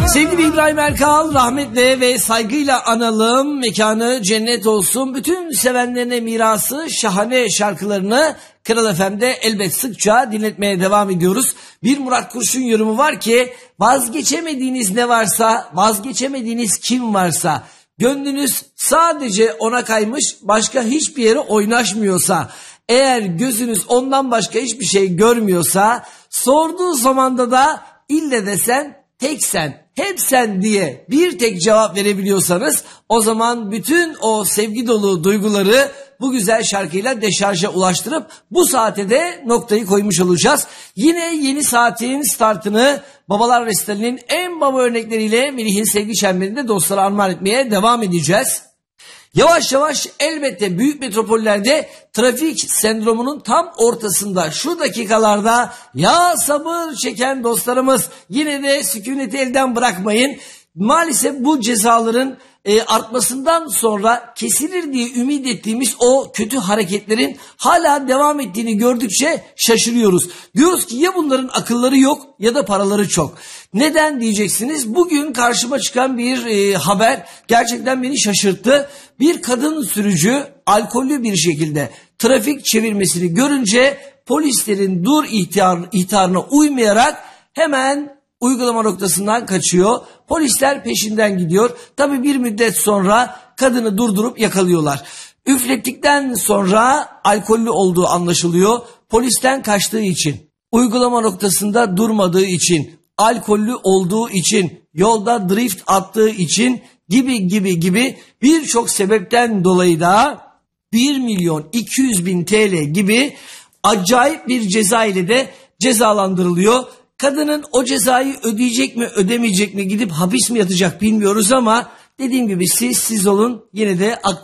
Sevgili İbrahim Erkal, rahmetle ve saygıyla analım. Mekanı cennet olsun. Bütün sevenlerine mirası şahane şarkılarını Kral FM'de elbet sıkça dinletmeye devam ediyoruz. Bir Murat Kurşun yorumu var ki, vazgeçemediğiniz ne varsa, vazgeçemediğiniz kim varsa, gönlünüz sadece ona kaymış, başka hiçbir yere oynaşmıyorsa, eğer gözünüz ondan başka hiçbir şey görmüyorsa, sorduğu zamanda da ille de sen, tek sen, hep sen diye bir tek cevap verebiliyorsanız, o zaman bütün o sevgi dolu duyguları bu güzel şarkıyla deşarja ulaştırıp bu saate de noktayı koymuş olacağız. Yine yeni saatin startını Babalar Resitali'nin en baba örnekleriyle Melih'in sevgi çemberinde dostlara armağan etmeye devam edeceğiz. Yavaş yavaş elbette büyük metropollerde trafik sendromunun tam ortasında şu dakikalarda ya sabır çeken dostlarımız yine de sükuneti elden bırakmayın. Maalesef bu cezaların artmasından sonra kesilir diye ümit ettiğimiz o kötü hareketlerin hala devam ettiğini gördükçe şaşırıyoruz. Diyoruz ki ya bunların akılları yok ya da paraları çok. Neden diyeceksiniz? Bugün karşıma çıkan bir haber gerçekten beni şaşırttı. Bir kadın sürücü alkollü bir şekilde trafik çevirmesini görünce polislerin dur ihtarına uymayarak hemen uygulama noktasından kaçıyor. Polisler peşinden gidiyor. Tabii bir müddet sonra kadını durdurup yakalıyorlar. Üflettikten sonra alkollü olduğu anlaşılıyor. Polisten kaçtığı için, uygulama noktasında durmadığı için, alkollü olduğu için, yolda drift attığı için gibi birçok sebepten dolayı da 1.200.000 TL gibi acayip bir ceza ile de cezalandırılıyor. Kadının o cezayı ödeyecek mi ödemeyecek mi, gidip hapis mi yatacak bilmiyoruz ama dediğim gibi siz olun, yine de